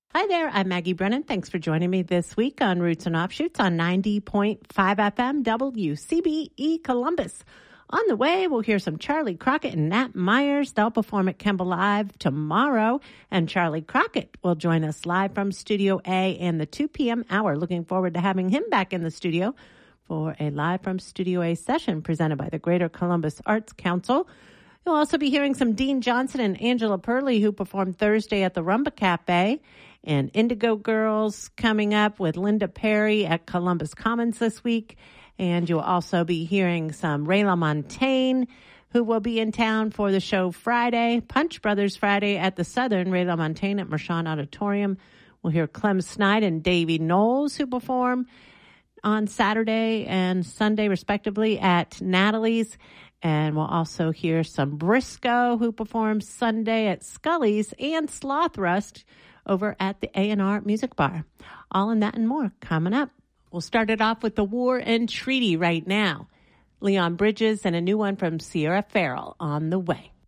Hi there, I'm Maggie Brennan. Thanks for joining me this week on Roots and Offshoots on 90.5 FM WCBE Columbus. On the way, we'll hear some Charlie Crockett and Nat Myers. They'll perform at Kemba Live tomorrow, and Charlie Crockett will join us live from Studio A in the 2 p.m. hour. Looking forward to having him back in the studio for a Live from Studio A session presented by the Greater Columbus Arts Council. You'll also be hearing some Dean Johnson and Angela Purley, who performed Thursday at the Rumba Cafe, and Indigo Girls coming up with Linda Perry at Columbus Commons this week. And you'll also be hearing some Ray LaMontagne, who will be in town for the show Friday, Punch Brothers Friday at the Southern, Ray LaMontagne at Mershon Auditorium. We'll hear Clem Snide and Davey Knowles, who perform on Saturday and Sunday, respectively, at Natalie's. And we'll also hear some Briscoe, who performs Sunday at Scully's, and Sloth Rust over at the A&R Music Bar. All in that and more coming up. We'll start it off with The War and Treaty right now. Leon Bridges and a new one from Sierra Farrell on the way.